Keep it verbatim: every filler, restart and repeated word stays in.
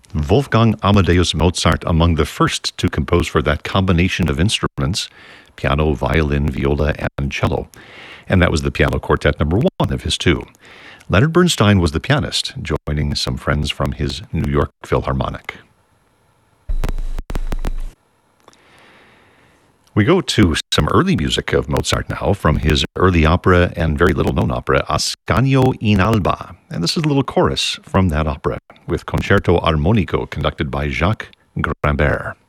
Wolfgang Amadeus Mozart, among the first to compose for that combination of instruments, piano, violin, viola, and cello. And that was the piano quartet number one of his two. Leonard Bernstein was the pianist, joining some friends from his New York Philharmonic. We go to some early music of Mozart now from his early opera and very little known opera, Ascanio in Alba. And this is a little chorus from that opera with Concerto Armonico conducted by Jacques Grimbert.